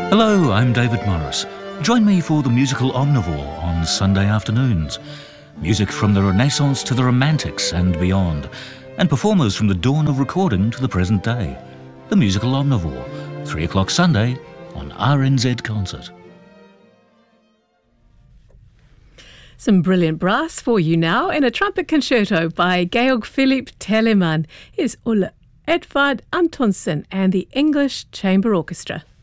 Hello, I'm David Morris. Join me for the musical Omnivore on Sunday afternoons. Music from the Renaissance to the Romantics and beyond, and performers from the dawn of recording to the present day. The musical Omnivore, 3 o'clock Sunday on RNZ Concert. Some brilliant brass for you now in a trumpet concerto by Georg Philipp Telemann. Here's Ole Edvard Antonsen and the English Chamber Orchestra.